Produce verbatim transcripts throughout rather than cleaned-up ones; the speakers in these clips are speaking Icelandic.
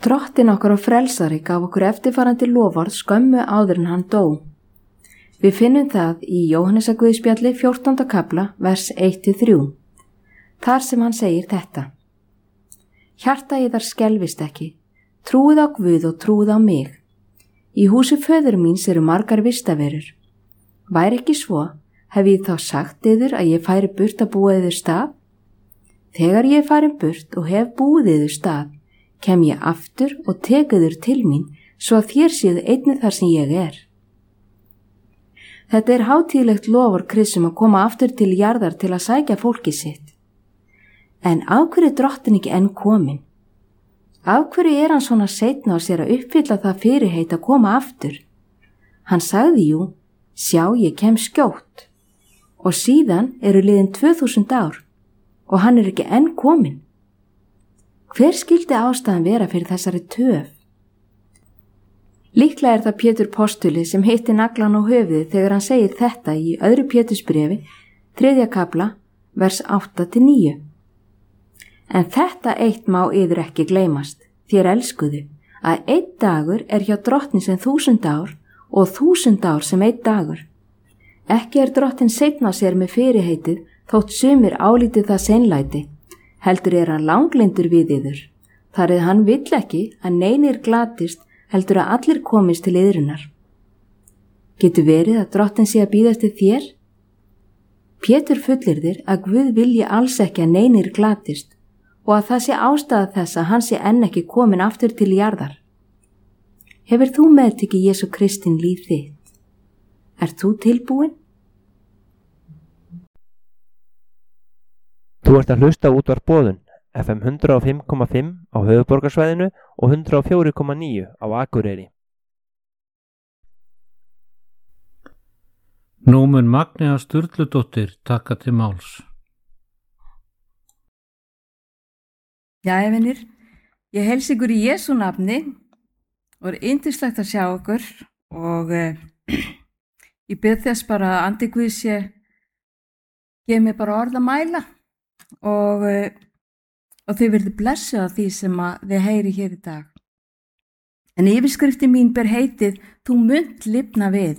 Drottinn okkar og frelsari gaf okkur eftirfarandi loforð skömmu áður en hann dó. Við finnum það í Jóhannesarguðspjalli fjórtánda kafla, vers eitt til þrjú. Þar sem hann segir þetta: Hjarta yðar skelfist ekki, trúið á Guð og trúið á mig. Í húsi föður míns eru margar vistaverur. Væri ekki svo, hef ég þá sagt yður að ég færi burt að búa yður stað? Þegar ég er farin burt og hef búið yður stað, kem ég aftur og tek yður til mín, svo að þér séð einnig þar sem ég er. Þetta er hátíðlegt lofur Kristum að koma aftur til jarðar til að sækja fólkið sitt. En af hverju er Drottinn ekki enn komin? Af hverju er hann svona seinna á sér að uppfylla það fyrirheit að koma aftur? Hann sagði jú, sjá ég kem skjótt. Og síðan eru liðin tvö þúsund ár og hann er ekki enn komin. Hver skildi ástæðan vera fyrir þessari töf? Líklega er það Pétur postuli sem heitti naglan á höfuðið þegar hann segir þetta í öðru Pétursbréfi, þriðja kafla, vers átta til níu. En þetta eitt má yður ekki gleymast, þér elskuðu, að einn dagur er hjá Drottni sem þúsund ár og þúsund ár sem einn dagur. Ekki er Drottinn seinna á sér með fyrirheitið þótt sumir álítið það seinlæti, heldur er hann langlyndur við yður. Þar eð hann vill ekki að neinir glatist, heldur að allir komist til yðrunar. Getur verið að Drottinn sé að bíða eftir þér? Pétur fullyrðir að Guð vilji alls ekki að neinir glatist og að það sé ástæða þess að hann sé enn ekki komin aftur til jarðar. Hefur þú meðtekið Jesú Kristinn líf þitt? Ert þú tilbúin? Þú ert að hlusta á útvarp Boðun, F M hundrað og fimm komma fimm á höfuðborgarsvæðinu og hundrað og fjögur komma níu á Akureyri. Nú mun Magnea Sturludóttir taka til máls. Jæja vinir, ég heilsa ykkur í Jesú nafni og er yndislegt að sjá ykkur og eh, ég bið þess bara að andi Guðs sé gef mér bara orð að mæla og, eh, og þið verður blessuð af því sem að þið heyri hér í dag. En yfirskriftin mín ber heitið Þú munt lifna við.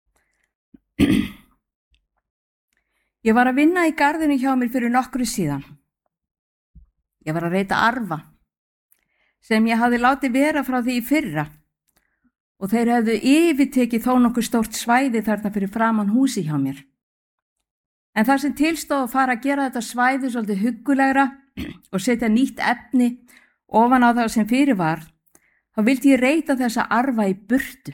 Ég var að vinna í garðinu hjá mér fyrir nokkru síðan. Ég var að reyta arfa sem ég hafði látið vera frá því í fyrra og þeir hefðu yfirtekið þó nokkuð stórt svæði þarna fyrir framan húsi hjá mér. En þar sem tilstóð að fara að gera þetta svæði svolítið huggulegra og setja nýtt efni ofan á það sem fyrir var, þá vildi ég reyta þessa arfa í burtu.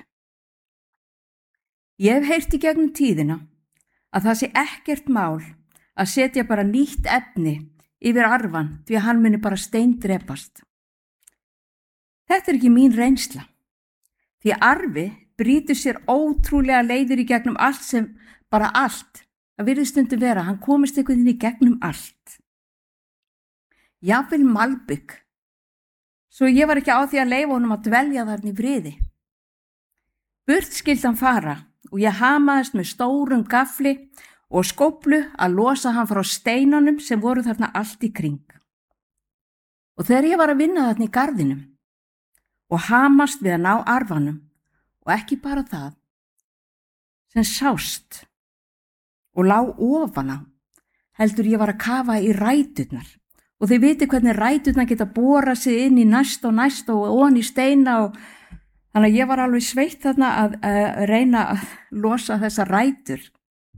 Ég hef heyrt í gegnum tíðina að það sé ekkert mál að setja bara nýtt efni yfir arfan því að hann muni bara steindrepast. Þetta er ekki mín reynsla, því að arfi brýtur sér ótrúlega leiðir í gegnum allt sem, bara allt, að virðist stundum vera, hann komist einhvern veginn í gegnum allt. Jafnvel malbygg, svo ég var ekki á því að leyfa honum að dvelja þarna í friði. Burt skildi hann fara og ég hamaðist með stórum gafli og skóplu að losa hann frá steinunum sem voru þarna allt í kring. Og þegar ég var að vinna þarna í garðinum og hamast við að ná arfanum og ekki bara það sem sást og lá ofan á, heldur ég var að kafa í ræturnar og þið viti hvernig ræturnar geta borað sig inn í næst og næst og ofan í steina og þannig að ég var alveg sveitt þarna að, að reyna að losa þessa rætur.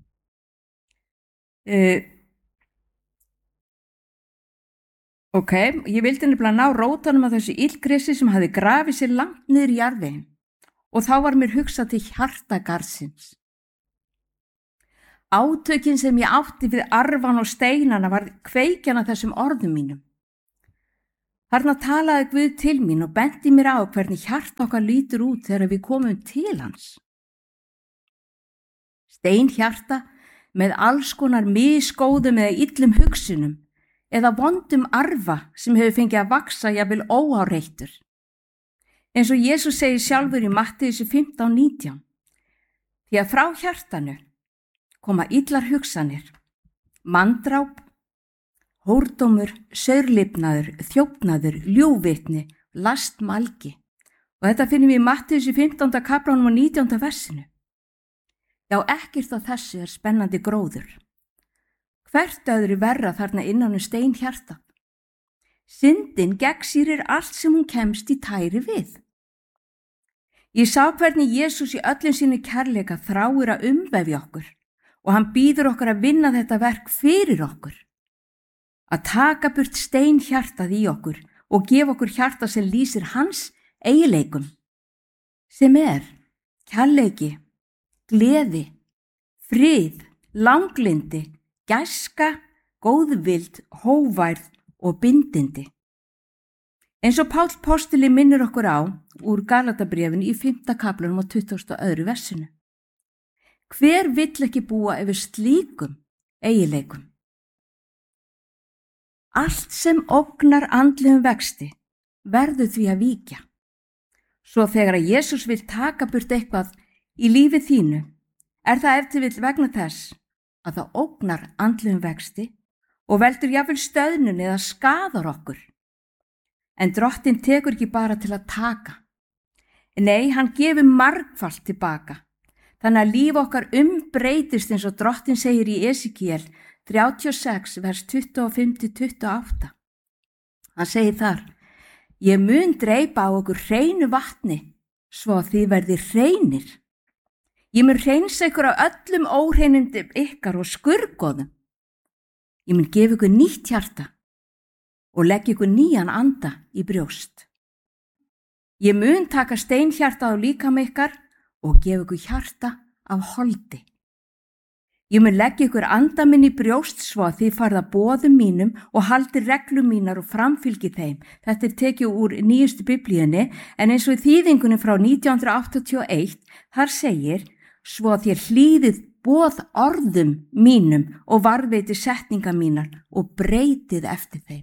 Uh, ok, ég vildi nefnilega ná rótanum af þessu illgresi sem hafði grafið sér langt niður í jarðveginn og þá var mér hugsað til hjartagarðsins. Átökin sem ég átti við arfan og steinana var kveikjan af þessum orðum mínum. Þarna talaði Guð til mín og benti mér á hvernig hjarta okkar lítur út þegar við komum til hans. Steinhjarta með alls konar misgóðum eða illum hugsunum eða vondum arfa sem hefur fengið að vaksa jafnvel óáreittur. Eins og Jesús segir sjálfur í Mattheus fimmtán nítján. Því að frá hjartanu koma illar hugsanir, manndráp, hórdómur, saurlifnaður, þjófnaður, ljúgvitni last malgi. Og þetta finnum við í Mattheus í fimmtánda kaplanum og nítjánda versinu. Já, ekkert á þessu er spennandi gróður. Hvert öðru verra þarna innan um stein hjarta. Syndin gegnsýrir allt sem hún kemst í tæri við. Ég sá hvernig Jesús í öllum sínu kærleika þráir að umvefja okkur og hann býður okkur að vinna þetta verk fyrir okkur. Að taka burt stein hjartað í okkur og gefa okkur hjarta sem lýsir hans eiginleikum, sem er kærleiki, gleði, frið, langlindi, gæska, góðvild, hóværð og bindindi. Eins og Páll postuli minnir okkur á úr Galatabréfinu í fimmta kaplanum og tuttugasta og öðru versinu. Hver vill ekki búa yfir slíkum eiginleikum? Allt sem ógnar andlegum vexti verður því að víkja. Svo þegar að Jesús vill taka burt eitthvað í lífi þínu, er það ef til vill vegna þess að það ógnar andlegum vexti og veldur jafnvel stöðnun eða skaðar okkur. En Drottinn tekur ekki bara til að taka. Nei, hann gefur margfalt tilbaka. Þannig að líf okkar umbreytist eins og Drottinn segir í Esekiel þrjátíu og sex, vers tuttugu og fimm til tuttugu og átta. Hann segir þar: Ég mun dreipa á okkur hreinu vatni, svo að þið verði hreinir. Ég mun hreinsa ykkur á öllum óhreinindum ykkar og skurgoðum. Ég mun gefa ykkur nýtt hjarta og legg ykkur nýjan anda í brjóst. Ég mun taka steinhjarta á líkama ykkar og gefa ykkur hjarta af holdi. Ég mun leggja ykkur anda minn í brjóst svo að þið farið að boðum mínum og haldir reglum mínar og framfylgi þeim. Þetta er tekið úr nýjustu biblíunni, en eins og í þýðingunni frá nítján hundruð áttatíu og eitt, þar segir: Svo að þér hlýðið boð orðum mínum og varðveiti setninga mínar og breytið eftir þeim.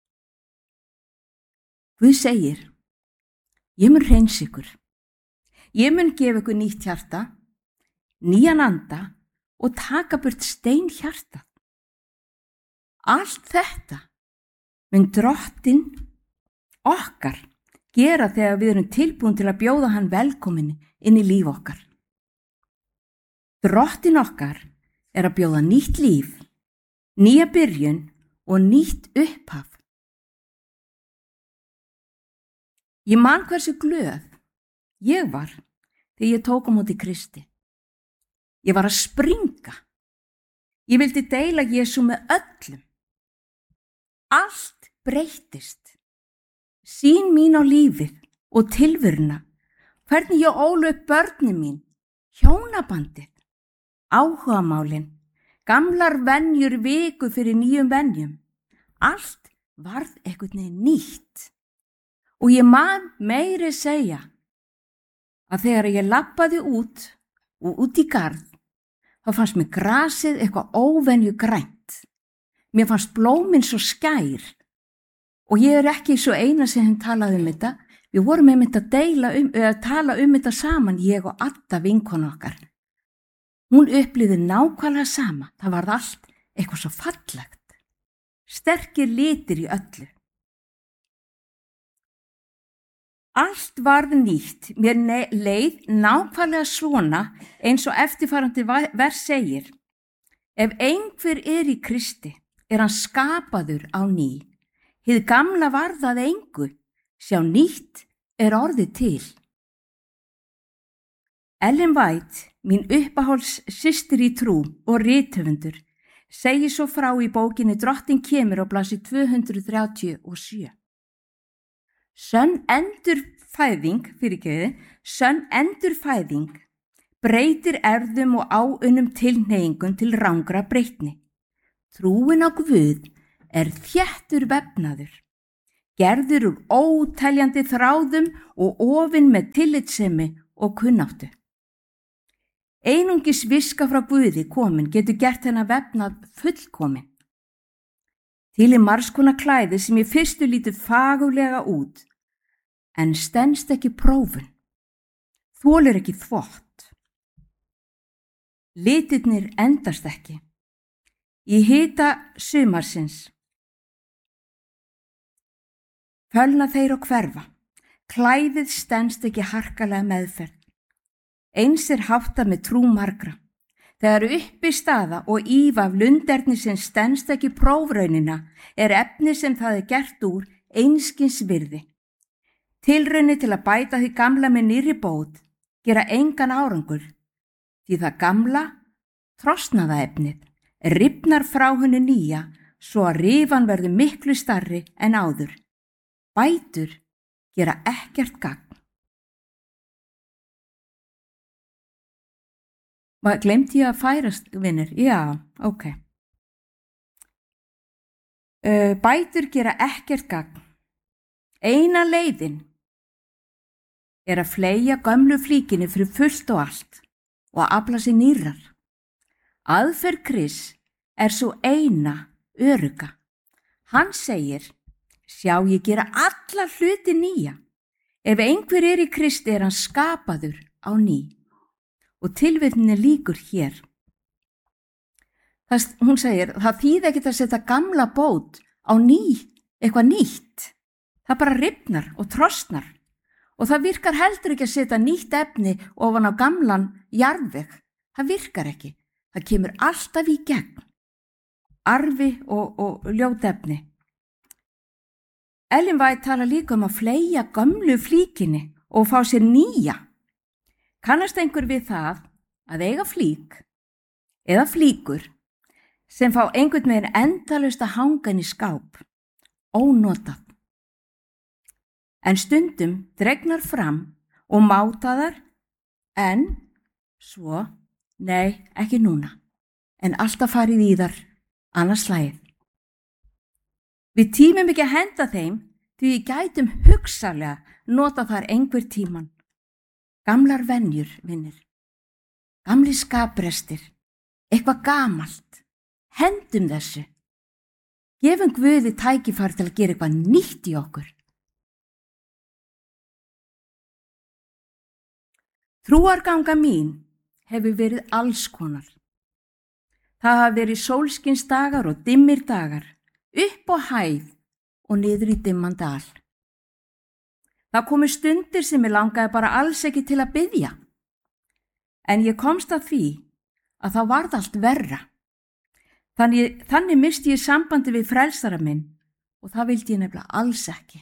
Guð segir: Ég mun hreins ykkur. Ég mun gefa ykkur nýtt hjarta, nýjan anda og taka burt stein hjarta. Allt þetta mun Drottinn okkar gera þegar við erum tilbúin til að bjóða hann velkomin inn í líf okkar. Drottinn okkar er að bjóða nýtt líf, nýja byrjun og nýtt upphaf. Ég man hversu glöð ég var þegar ég tók á móti Kristi. Ég var að springa. Ég vildi deila Jesú með öllum. Allt breyttist. Sýn mín á lífið og tilveruna, hvernig ég ólu upp börnin mín, hjónabandið, áhugamálin, gamlar venjur viku fyrir nýjum venjum. Allt varð einhvern veginn nýtt. Og ég man meiri segja að þegar ég labbaði út og út í garð, þá fannst mér grasið eitthvað óvenju grænt. Mér fannst blómin svo skær. Og ég er ekki svo eina sem hann talaði um þetta. Við vorum einmitt að deila um, eða tala um þetta saman, ég og Adda vinkona okkar. Hún upplifði nákvæmlega sama. Það var allt eitthvað svo fallegt. Sterkir litir í öllu. Allt varð nýtt, mér leið nákvæmlega svona eins og eftirfarandi vers segir: Ef einhver er í Kristi, er hann skapaður á ný. Hið gamla varð að engu, sjá nýtt er orðið til. Ellen White, mín uppáhalds systir í trú og rithöfundur, segir svo frá í bókinni Drottinn kemur á blaðsíðu tvö hundruð þrjátíu og sjö. Sönn endurfæðing, fyrirgefiði, sönn endurfæðing breytir erfðum og áunnum tilhneigingum til rangra breytni. Trúin á Guð er þéttur vefnaður, gerður úr óteljandi þráðum og ofinn með tillitssemi og kunnáttu. Einungis viska frá Guði komin getur gert hennar vefnað fullkomin. Til í margs konar klæði sem í fyrstu lítur fagurlega út, en stenst ekki prófun, þolir ekki þvott. Litirnir endast ekki. Í hita sumarsins fölna þeir og hverfa. Klæðið stenst ekki harkalega meðferð. Eins er háttað með trú margra. Þegar uppi staða og ífa af lunderni sem stenst ekki prófraunina er efni sem það er gert úr einskins virði. Tilraunir til að bæta því gamla með nýrri bót gera engan árangur, því það gamla, trosnaða efnið, rifnar frá henni nýja svo að rifan verður miklu starri en áður. Bætur gera ekkert gagn. Gleymdi ég að færast, vinnir? Já, ok. Uh, bætur gera ekkert gagn. Eina leiðin er að fleygja gömlu flíkinni fyrir fullt og allt og að afla sér nýrrar. Aðferð Krists er svo eina örugga. Hann segir, sjá ég gera alla hluti nýja. Ef einhver er í Kristi er hann skapaður á ný. Og tilvitninni líkur hér. Það, hún segir, það þýði ekkert að setja gamla bót á ný, eitthvað nýtt. Það bara rifnar og trosnar. Og það virkar heldur ekki að setja nýtt efni ofan á gamlan jarðveg. Það virkar ekki. Það kemur alltaf í gegn. Arfi og, og ljót efni. Ellen White tala líka um að fleygja gömlu flíkinni og fá sér nýja. Kannast einhver við það að eiga flík eða flíkur sem fá einhvern veginn endalaust að hanga inn í skáp, ónotað. En stundum dregnar fram og mátaðar en svo, nei, ekki núna, en alltaf farið í þar annars slagið. Við tímum ekki að henda þeim því við gætum hugsanlega nota þar einhver tíman. Gamlar venjur, vinnir. Gamli skaprestir. Eitthvað gamalt. Hendum þessu. Gefum Guði tækifæri til að gera eitthvað nýtt í okkur. Trúarganga mín hefur verið alls konar. Það hafa verið sólskinsdagar og dimmir dagar, upp á hæð og niður í dimman dal. Það komu stundir sem ég langaði bara alls ekki til að biðja. En ég komst að því að það varð allt verra. Þannig, þannig misti ég sambandi við frelsara minn og það vildi ég nefnilega alls ekki.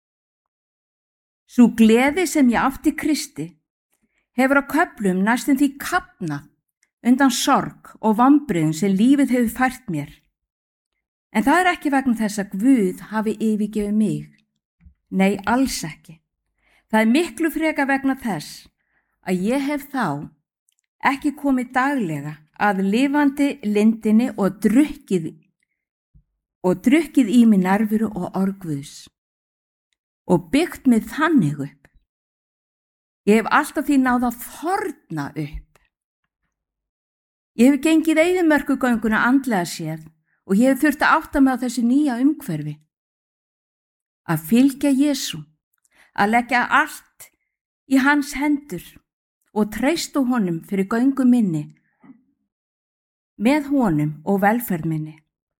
Sú gleði sem ég átti Kristi hefur á köflum næstum því kafnað undan sorg og vombriðum sem lífið hefur fært mér. En það er ekki vegna þess að Guð hafi yfirgefið mig. Nei, alls ekki. Það er miklu freka vegna þess að ég hef þá ekki komið daglega að lifandi lindinni og drukkið, og drukkið í mig nærveru og orð Guðs og byggt mig þannig upp. Ég hef alltaf því náð að þorna upp. Ég hef gengið eyðimörkugönguna andlega séð og ég hef þurft að átta mig á þessu nýja umhverfi. Að fylgja Jesú, að leggja allt í hans hendur og treysta honum fyrir göngu minni, með honum og velferð minni.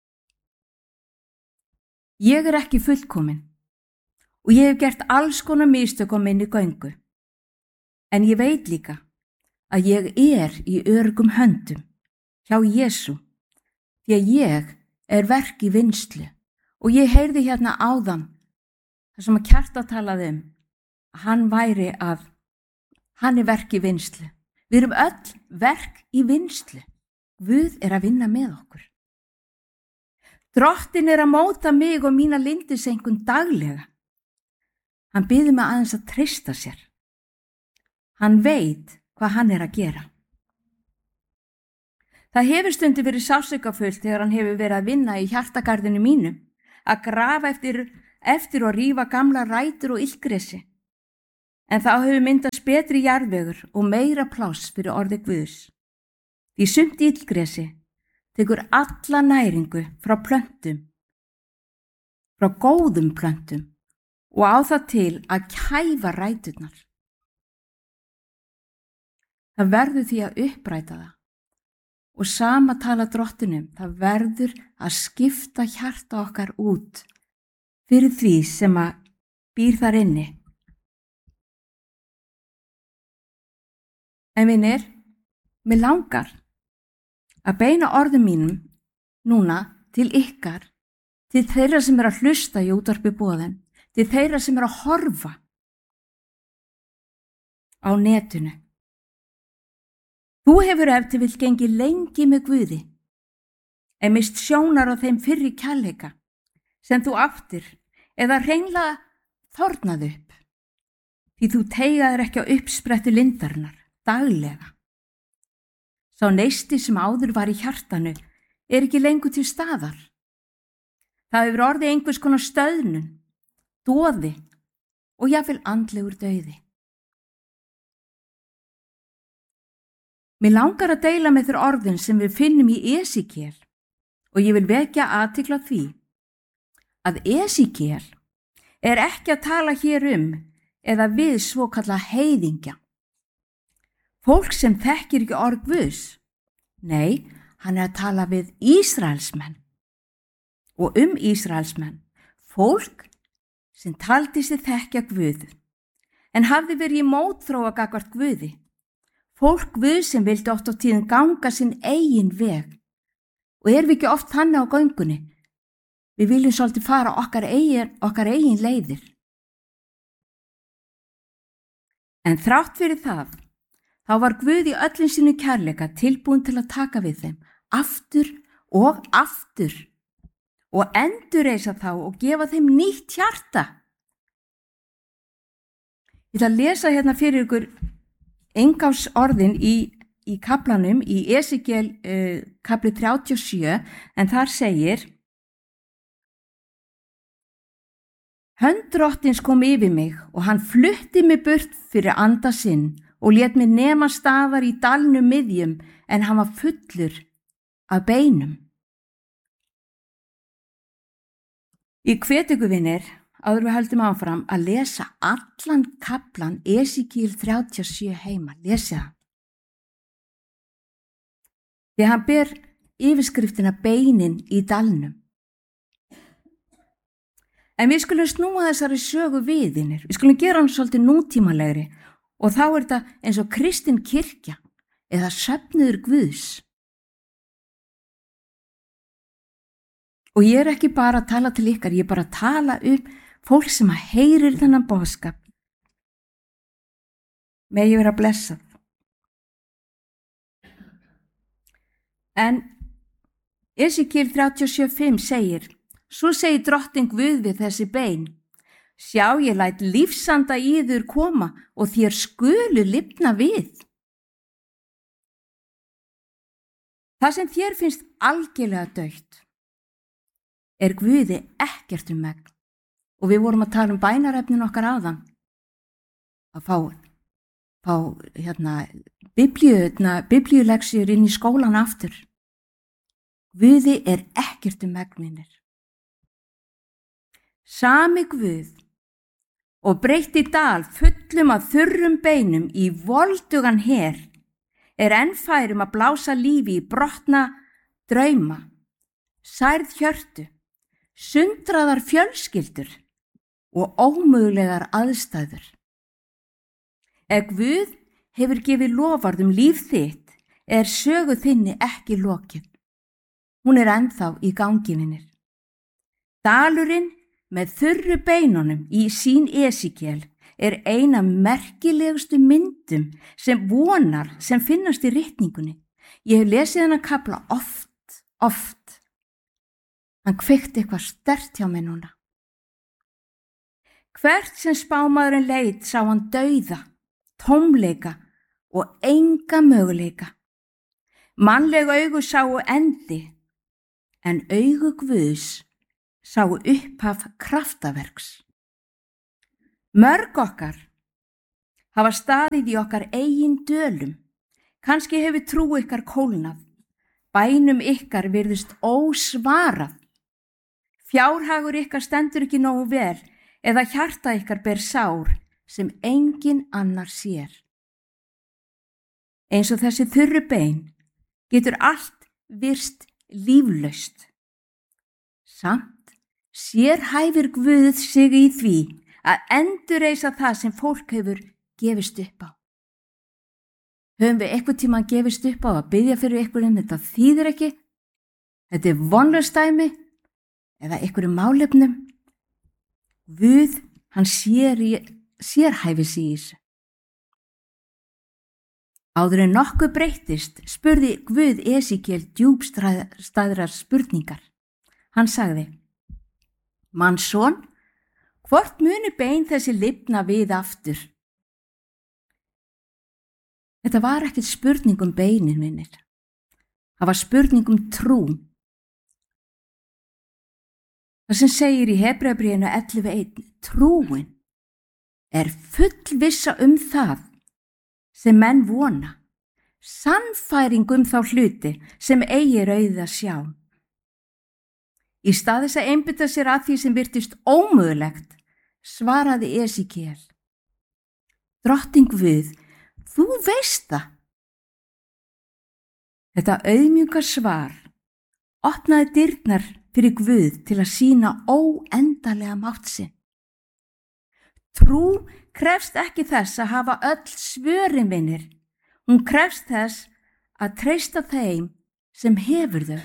Ég er ekki fullkomin og ég hef gert alls konar mistök á minni göngu, en ég veit líka að ég er í öruggum höndum hjá Jesú, því að ég er verk í vinnslu og ég heyrði hérna áðan það sem að Kjartan talaði um, að hann væri að, hann er verk í vinnslu. Við erum öll verk í vinnslu. Guð er að vinna með okkur. Drottinn er að móta mig og mína lindisengun daglega. Hann biður mig aðeins að treysta sér. Hann veit hvað hann er að gera. Það hefur stundum verið sársaukafullt þegar hann hefur verið að vinna í hjartagarðinu mínum, að grafa eftir eftir og rífa gamla rætur og illgresi. En þá hefur myndast betri jarðvegur og meira pláss fyrir orði Guðs. Því sumt illgresi tekur alla næringu frá plöntum, frá góðum plöntum og á það til að kæfa ræturnar. Það verður því að uppræta það. Og sama tala Drottinum, það verður að skipta hjarta okkar út fyrir því sem að býr þar inni En vinir, mér langar að beina orðum mínum núna til ykkar, til þeirra sem er að hlusta í útvarpi boðin, til þeirra sem er að horfa á netinu. Þú hefur ef til vill gengið lengi með Guði, en mist sjónar á þeim fyrri kærleika sem þú áttir eða hreinlega þornað upp, því þú teygaðir ekki á uppsprettu lindarinnar daglega. Sá neisti sem áður var í hjartanu er ekki lengur til staðar. Það hefur orðið einhvers konar stöðnun, doði og jafnvel andlegur dauði. Mér langar að deila með þér orðin sem við finnum í Esekiel og ég vil vekja athygli á því að Esekiel er ekki að tala hér um eða við svokalla heiðingja. Fólk sem þekkir ekki orð Guðs. Nei, hann er að tala við Ísraelsmenn. Og um Ísraelsmenn, fólk sem taldi sig þekkja Guð, en hafði verið í mótþróa gagnvart Guði. Fólk Guð sem vildi oft á tíðum ganga sinn eigin veg. Og erum við ekki oft þannig á göngunni? Við viljum svolítið fara okkar eigin, okkar eigin leiðir. En þrátt fyrir það, þá var Guð í öllum sínu kærleika tilbúin til að taka við þeim aftur og aftur og endurreisa þá og gefa þeim nýtt hjarta. Ég ætla að lesa hérna fyrir ykkur inngangsorðin í, í kaplanum í Esekiel uh, kapli þrjátíu og sjö, en þar segir: Hönd Drottins kom yfir mig og hann flutti mig burt fyrir anda sinn og lét mig nema staðar í dalnum miðjum, en hann var fullur af beinum. Ég hvet ykkur vinir, áður við höldum áfram, að lesa allan kaplan Esekiel þrjátíu og sjö heima, lesa það. Því hann ber yfirskriftina beinin í dalnum. En við skulum snúa þessari sögu við, vinir. Við skulum gera hann svolítið nútímalegri. Og þá er þetta eins og kristin kirkja eða söfnuður Guðs. Og ég er ekki bara að tala til ykkar, ég er bara að tala um fólk sem að heyrir þennan boðskap. Megi vera blessað. En Esekiel þrjátíu og sjö fimm segir: Svo segir Drottinn Guð við þessi bein: Sjá, ég læt lífsanda í þur koma og þér skulu lifna við. Það sem þér finnst algjörlega dautt er Guði ekkert um megn. Og við vorum að tala um bænarefnin okkar áðan. Að fá, fá hérna, biblíuleksjur inn í skólan aftur. Guði er ekkert um megn, vinir. Sami Guð og breytti dal fullum af þurrum beinum í voldugan her er enn fær um að blása lífi í brotna drauma, særð hjörtu, sundraðar fjölskyldur og ómögulegar aðstæður. Ef Guð hefur gefið loforð um líf þitt, er sögu þinni ekki lokið. Hún er ennþá í gangi, vinir. Dalurinn með þurru beinunum í sín Esekiel er eina merkilegustu myndum sem vonar sem finnast í ritningunni. Ég hef lesið hann að kapla oft, oft. Hann kveikti eitthvað sterkt hjá mig núna. Hvert sem spámaðurinn leit sá hann dauða, tómleika og enga möguleika. Mannleg augu sáu endi, en augu Guðs sáu upphaf kraftaverks. Mörg okkar hafa staðið í okkar eigin dölum. Kannski hefur trú ykkar kólnað. Bænum ykkar virðist ósvarað. Fjárhagur ykkar stendur ekki nógu vel eða hjarta ykkar ber sár sem engin annar sér. Eins og þessi þurru bein getur allt virst líflaust. Samt sér hæfir Guð sig í því að endurreisa það sem fólk hefur gefist upp á. Höfum við eitthvað tíma að gefist upp á að biðja fyrir ykkur um þetta þýðir ekki? Þetta er vonlaust dæmi eða einhverjum málefnum. Guð, hann sér í, sérhæfis í þessu. Áður en nokkuð breyttist spurði Guð Esekiel djúpstæðrar spurningar. Hann sagði: Mannsson, hvort muni bein þessi lifna við aftur? Þetta var ekkert spurning um beinin minnir. Það var spurning um trú. Það sem segir í Hebreabréfinu ellefu eitt, trúin er fullvissa um það sem menn vona, sannfæring um þá hluti sem eigi auðið að sjá. Í stað þess að einbeita sér að því sem virtist ómögulegt, svaraði Esekiel: Drottinn Guð, þú veist það. Þetta auðmjúka svar opnaði dyrnar fyrir Guð til að sýna óendanlega mátt sinn. Trú krefst ekki þess að hafa öll svörin vinir. Hún krefst þess að treysta þeim sem hefur þau.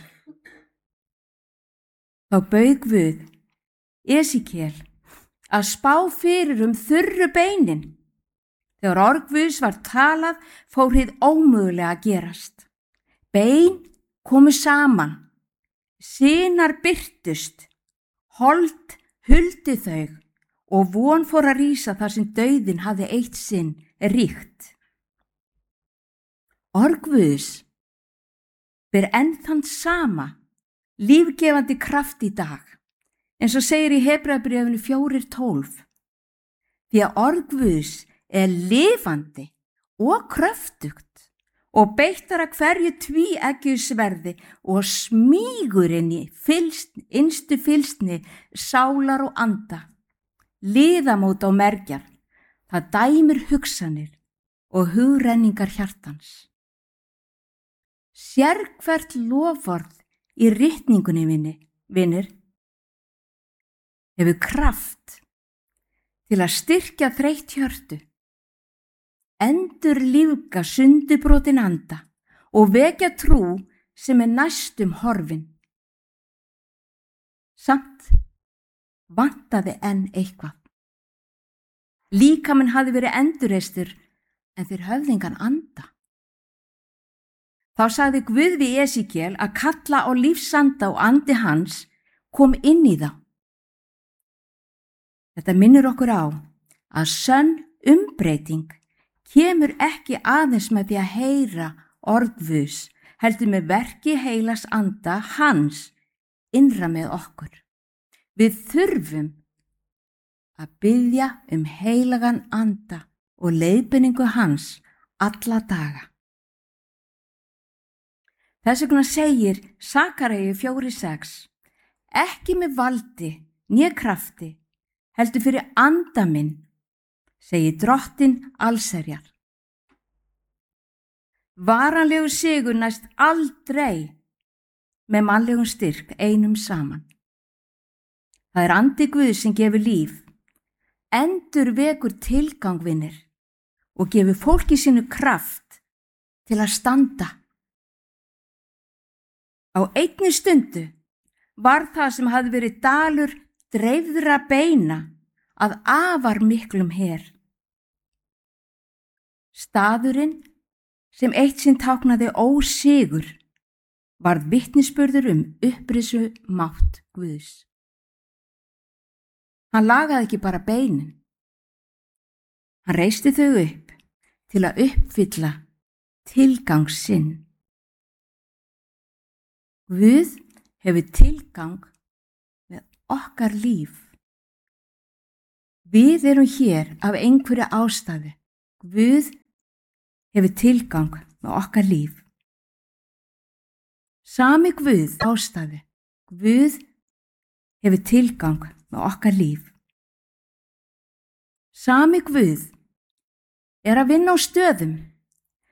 Þá bauð Guð Esekiel að spá fyrir um þurru beinin. Þegar orð Guðs var talað fór hið ómögulega að gerast. Bein komu saman, sinar birtust, hold huldi þau og von fór að rísa þar sem dauðinn hafði eitt sinn ríkt. Orð Guðs ber enn þann sama lífgefandi kraft í dag, eins og segir í Hebreabréfinu fjögur tólf. Því að orð Guðs er lifandi og kröftugt og beittar að hverju tvíeggju sverði og smýgur inn í fylsn, innstu fylsni sálar og anda, liðamót á mergjar, það dæmir hugsanir og hugrenningar hjartans. Sérhvert loforð í ritningunni minni, vinir, hefur kraft til að styrkja þreytt hjörtu, endur lífga sundubrotin anda og vekja trú sem er næstum horfin. Samt vantaði enn eitthvað. Líkaminn hafði verið endurreistur en þeir höfðingan anda. Þá sagði Guð við Esekiel að kalla á lífsanda og andi hans kom inn í þá. Þetta minnir okkur á að sönn umbreyting kemur ekki aðeins með því að heyra orð Guðs, heldur með verki heilags anda hans innra með okkur. Við þurfum að biðja um heilagan anda og leiðbeiningu hans alla daga. Þess vegna segir Sakaríu fjögur sex: Ekki með valdi né krafti, heldur fyrir anda minn, segir Drottinn allsherjar. Varanlegur sigur næst aldrei með mannlegum styrk einum saman. Það er andi Guðs sem gefur líf, endur vekur tilgangvinir og gefur fólki sínu kraft til að standa. Á einni stundu var það sem hafði verið dalur dreifðra beina að afar miklum her. Staðurinn sem eitt sinn táknaði ósigur varð vitnisburður um upprisu mátt Guðs. Hann lagaði ekki bara beinin. Hann reisti þau upp til að uppfylla tilgang sinn. Guð hefur tilgang með okkar líf. Við erum hér af einhverju ástæðu. Guð hefur tilgang með okkar líf. Sami Guð ástæðu. Guð hefur tilgang með okkar líf. Sami Guð er að vinna á stöðum